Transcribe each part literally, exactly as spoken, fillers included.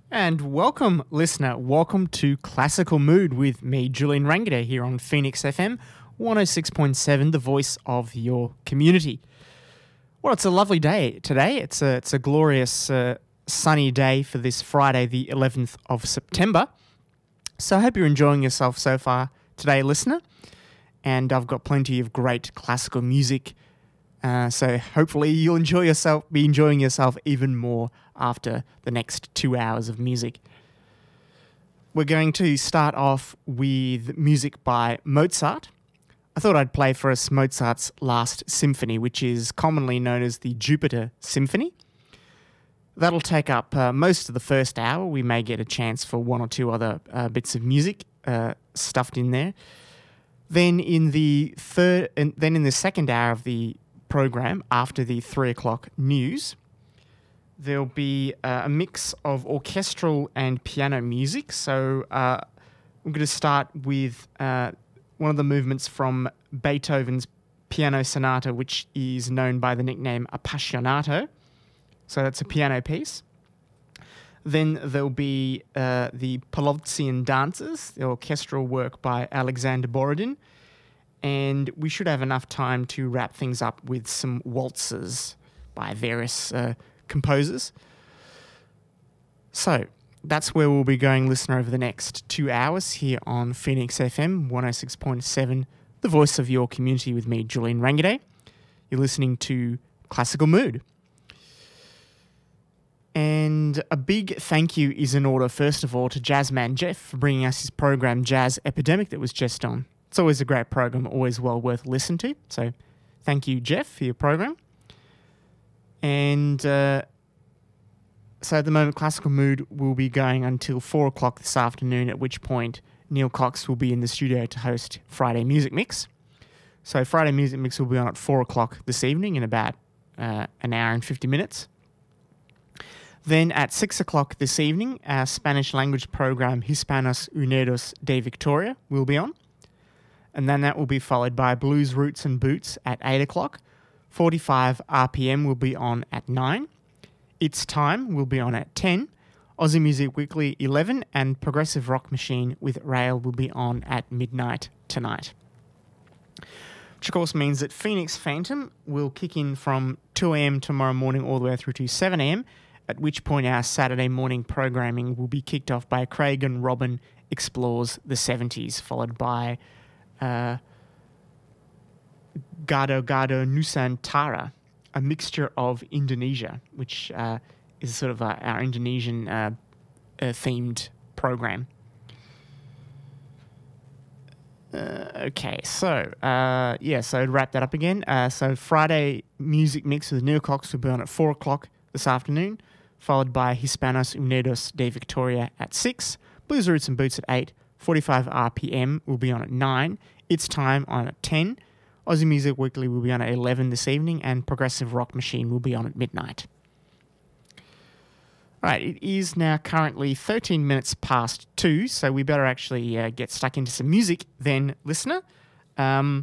And welcome, listener. Welcome to Classical Mood with me, Julian Rangaday, here on Phoenix F M one oh six point seven, the voice of your community. Well, it's a lovely day today. It's a, it's a glorious uh, sunny day for this Friday, the eleventh of September. So I hope you're enjoying yourself so far today, listener. And I've got plenty of great classical music. Uh, so hopefully you'll enjoy yourself, be enjoying yourself even more after the next two hours of music. We're going to start off with music by Mozart. I thought I'd play for us Mozart's Last Symphony, which is commonly known as the Jupiter Symphony. That'll take up uh, most of the first hour. We may get a chance for one or two other uh, bits of music uh, stuffed in there. Then in the third, and then in the second hour of the program, after the three o'clock news, there'll be uh, a mix of orchestral and piano music. So uh, I'm going to start with uh, one of the movements from Beethoven's Piano Sonata, which is known by the nickname Appassionato. So that's a piano piece. Then there'll be uh, the Polovtsian Dances, the orchestral work by Alexander Borodin. And we should have enough time to wrap things up with some waltzes by various uh, composers. So that's where we'll be going, listener, over the next two hours here on Phoenix F M one oh six point seven, the voice of your community with me, Julian Rangaday. You're listening to Classical Mood. And a big thank you is in order, first of all, to Jazzman Jeff for bringing us his program Jazz Epidemic that was just on. It's always a great program, always well worth listening to. So thank you, Jeff, for your program. And uh, so at the moment, Classical Mood will be going until four o'clock this afternoon, at which point Neil Cox will be in the studio to host Friday Music Mix. So Friday Music Mix will be on at four o'clock this evening in about uh, an hour and fifty minutes. Then at six o'clock this evening, our Spanish language program Hispanos Unidos de Victoria will be on. And then that will be followed by Blues Roots and Boots at eight o'clock. forty-five R P M will be on at nine. It's Time will be on at ten. Aussie Music Weekly eleven. And Progressive Rock Machine with Rail will be on at midnight tonight. Which of course means that Phoenix Phantom will kick in from two a.m. tomorrow morning all the way through to seven a.m., at which point our Saturday morning programming will be kicked off by Craig and Robin Explores the seventies, followed by Uh, Gado Gado Nusantara, a mixture of Indonesia, which uh, is sort of uh, our Indonesian uh, uh, themed program. Uh, okay, so uh, yeah, so to wrap that up again. Uh, so Friday Music Mix with Neil Cox will be on at four o'clock this afternoon, followed by Hispanos Unidos de Victoria at six, Blues Roots and Boots at eight. forty-five R P M will be on at nine. It's Time on at ten. Aussie Music Weekly will be on at eleven this evening, and Progressive Rock Machine will be on at midnight. All right, it is now currently thirteen minutes past two, so we better actually uh, get stuck into some music then, listener. Um,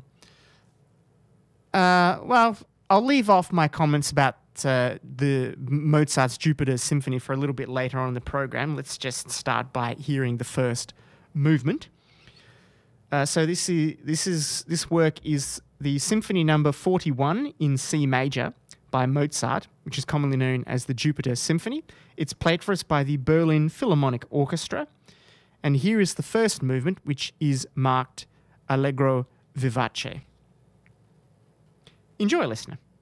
uh, well, I'll leave off my comments about uh, the Mozart's Jupiter Symphony for a little bit later on in the program. Let's just start by hearing the first movement. Uh, so this is this is this work is the Symphony Number forty-one in C major by Mozart, which is commonly known as the Jupiter Symphony. It's played for us by the Berlin Philharmonic Orchestra, and here is the first movement, which is marked Allegro Vivace. Enjoy, listener.